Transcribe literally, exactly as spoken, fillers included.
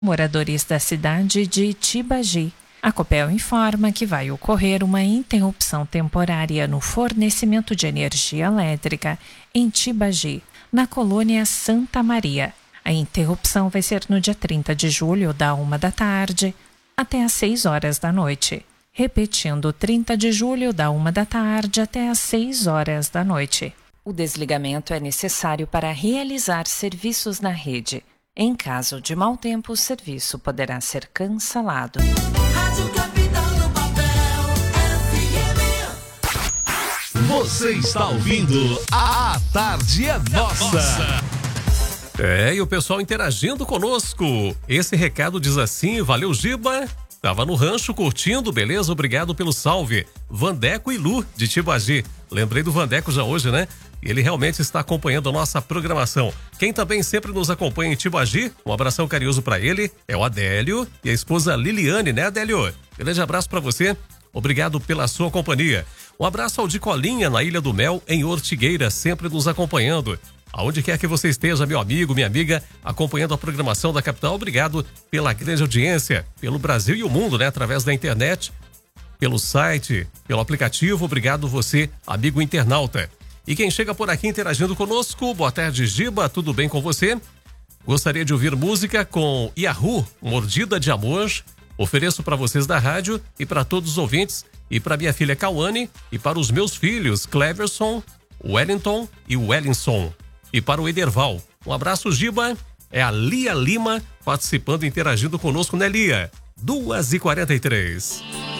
Moradores da cidade de Itibagi. A Copel informa que vai ocorrer uma interrupção temporária no fornecimento de energia elétrica em Itibagi, na colônia Santa Maria. A interrupção vai ser no dia trinta de julho, da uma da tarde até às seis horas da noite. Repetindo, trinta de julho, da uma da tarde até às seis horas da noite. O desligamento é necessário para realizar serviços na rede. Em caso de mau tempo, o serviço poderá ser cancelado. Rádio Capital no papel, F M. Você está ouvindo A Tarde é Nossa. É, e o pessoal interagindo conosco. Esse recado diz assim: valeu, Giba. Tava no rancho curtindo, beleza? Obrigado pelo salve. Vandeco e Lu, de Tibagi. Lembrei do Vandeco já hoje, né? Ele realmente está acompanhando a nossa programação. Quem também sempre nos acompanha em Tibagi, um abração carinhoso para ele, é o Adélio e a esposa Liliane, né, Adélio? Grande abraço para você. Obrigado pela sua companhia. Um abraço ao de Colinha, na Ilha do Mel, em Ortigueira, sempre nos acompanhando. Aonde quer que você esteja, meu amigo, minha amiga, acompanhando a programação da capital, obrigado pela grande audiência, pelo Brasil e o mundo, né, através da internet, pelo site, pelo aplicativo. Obrigado você, amigo internauta. E quem chega por aqui interagindo conosco, boa tarde, Giba, tudo bem com você? Gostaria de ouvir música com Yahoo, Mordida de Amor. Ofereço para vocês da rádio e para todos os ouvintes, e para minha filha Cauane, e para os meus filhos Cleverson, Wellington e Wellinson. E para o Ederval. Um abraço, Giba. É a Lia Lima participando e interagindo conosco, né, Lia? duas e quarenta e três.